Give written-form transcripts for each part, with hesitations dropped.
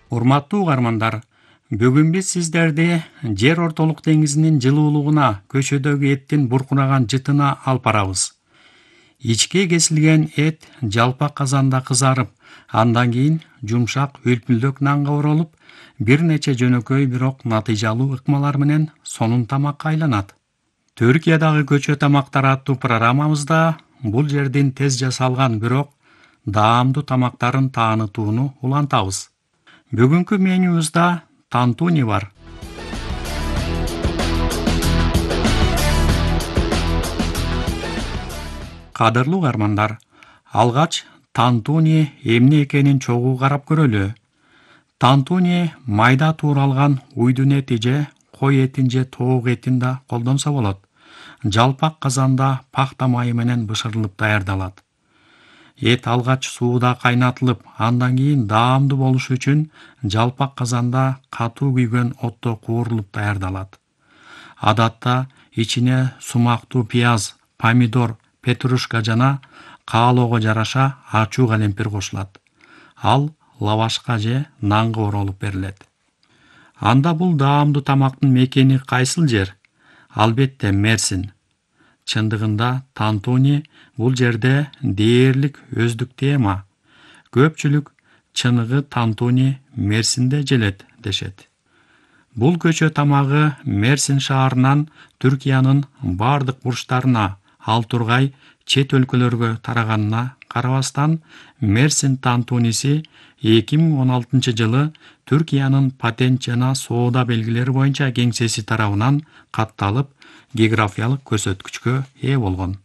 Урматтуу угармандар, бүгүн биз сиздерди жер ортолук деңизинин жылуулугуна, көчөдөгү эттин буркураган жытына алып барабыз. Ичке кесилген эт жалпак казанда кызарып, андан кийин жумшак үлпүлдөк нанга оролуп, бир нече жөнөкөй бирок натыйжалуу ыкмалар менен сонун тамакка айланат. Түркиядагы көчө тамактары аттуу программабызда бул жердин тез жасалган бирок даамдуу тамактарын таанытууну улантабыз. Бүгүнкү менюбузда тантуни бар. Кадырлуу угармандар, алгач тантуни эмне экенин чогуу карап көрөлү. Тантуни майда тууралган уйдун эти же кой этин же тоок этин да колдонсо болот. Жалпак казанда пахта майы менен бышырылып даярдалат. Эт алгач сууда кайнатылып, андан кийин даамдуу болушу үчүн жалпак казанда катуу күйгөн отто куурулуп даярдалат. Адатта ичине сумактуу пияз, помидор, петрушка жана каалоого жараша ачуу калемпир кошулат. Ал лавашка же нанга оролуп берилет. Анда бул даамдуу тамактын мекени кайсыл жер? Албетте Мерсин. Чындыгында тантуни бул жерде дээрлик өздүк тема. Көпчүлүк чыныгы тантуни Мерсинде желет дешет. Бул көчө тамагы Мерсин шаарынан Түркиянын бардык бурчтарына, ал тургай чет өлкөлөргө тараганына карабастан, Мерсин тантуниси 2016-жылы Түркиянын патент жана соода белгилери боюнча кеңсеси тарабынан катталып, географиялык көрсөткүчкө ээ болгон.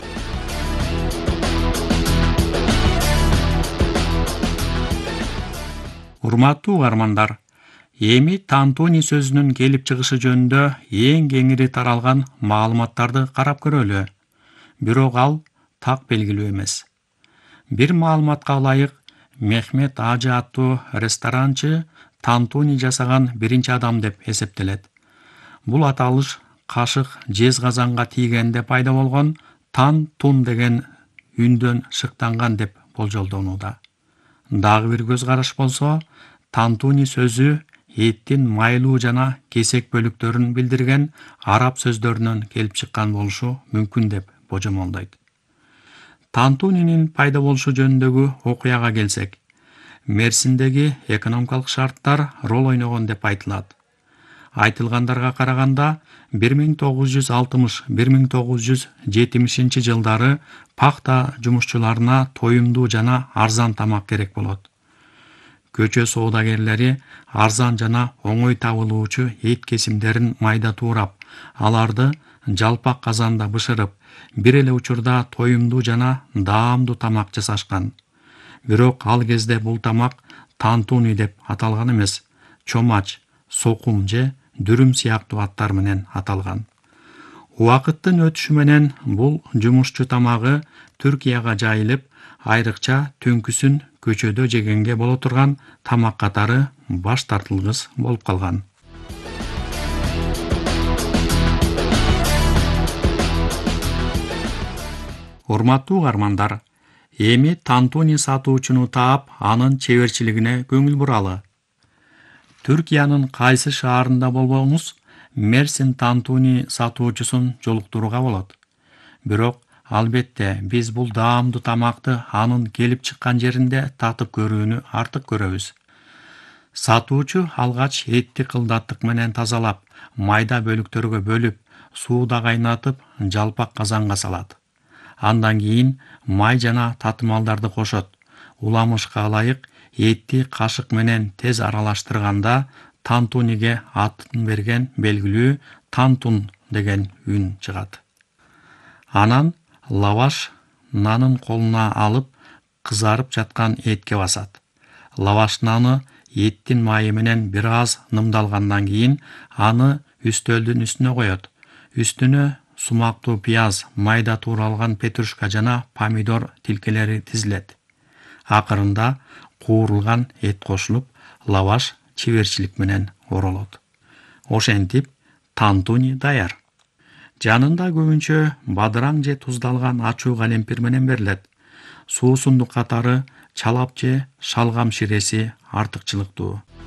Урматтуу угармандар, эми тантуни сөзүнүн келип чыгышы жөнүндө эң кеңири таралган маалыматтарды карап көрөлү. Бирок ал так белгилүү эмес. Бир маалыматка ылайык, Мехмет Ажы аттуу ресторанчы тантуни жасаган биринчи адам деп эсептелет. Бул аталыш кашык жезказанга тийгенде пайда болгон тан-тун деген үндөн шыктанган деп болжолдонууда. Дагы бир көз караш болсо, тантуни сөзү эттин майлуу жана кесек бөлүктөрүн билдирген араб сөздөрүнөн келип чыккан болушу мүмкүн деп божомолдойт. Тантунинин пайда болушу жөнүндөгү окуяга келсек, Мерсиндеги экономикалык шарттар рол ойногон деп айтылат. Айтылгандарга караганда 1960-1970 жылдары пахта жумушчуларына тоюмдуу жана арзан тамак керек болот. Көчө соодагерлери арзан жана оңой табылуучу эт кесимдерин майда туурап, аларды жалпак казанда бышырып, бир эле учурда тоюмдуу жана даамдуу тамак жасашкан. Бирок ал кезде бул тамак тантуни деп аталган эмес, чомач, сокум же дүрүм сыяктуу аттар менен аталган. Убакыттын өтүшү менен бул жумушчу тамагы Түркияга жайылып, айрыкча түнкүсүн көчөдө жегенге боло турган тамак катары баш тартылгыс болуп калган. Урматтуу угармандар, эми тантуни сатуучуну таап, анын чеберчилигине көңүл буралы. Түркиянын кайсы шаарында болбоңуз, Мерсин тантуни сатуучусун жолуктурууга болот. Бирок албетте биз бул даамдуу тамакты анын келип чыккан жеринде татып көрүүнү артык көрөбүз. Сатуучу алгач этти кылдаттык менен тазалап, майда бөлүктөргө бөлүп, сууда кайнатып, жалпак казанга салат. Андан кийин май жана татымалдарды кошот. Уламышка ылайык этти кашык менен тез аралаштырганда тантуниге атын берген белгилүү тан-тун деген үн чыгат. Анан лаваш нанын колуна алып, кызарып жаткан этке басат. Лаваш наны эттин майы менен бир аз нымдалгандан кийин аны үстөлдүн үстүнө коет. Үстүнө сумактуу пияз, майда тууралган петрушка жана помидор тилкелери тизилет. Акырында куурулган эт кошулуп, лаваш чеберчилик менен оролот. Ошентип, тантуни даяр. Жанында көбүнчө бадыраң же туздалган ачуу калемпир менен берилет. Суусундук катары чалап же шалгам ширеси артыкчылыктуу.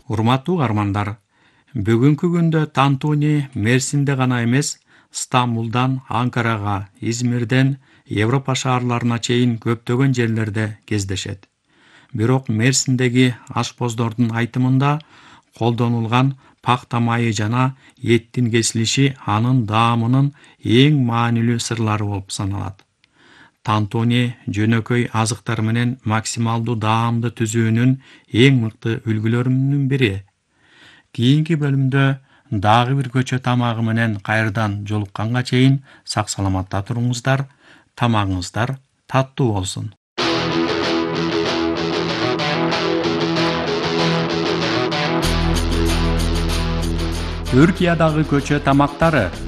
Урматтуу угармандар, бүгүнкү күндө тантуни Мерсинде гана эмес, Стамбулдан Анкарага, Измирден Европа шаарларына чейин көптөгөн жерлерде кездешет. Бирок Мерсиндеги ашпоздордун айтымында колдонулган пахта майы жана еттин кесилиши анын даамынын эң маанилүү сырлары болуп саналат. Тантуни жөнөкөй азыктар менен максималдуу даамды түзүүнүн эң мыкты үлгүлөрүнүн бири. Кийинки бөлүмдө дагы бир көчө тамагы менен кайрадан жолукканга чейин сак саламатта туруңуздар, тамагыңыздар таттуу болсун. Түркиядагы көчө тамактары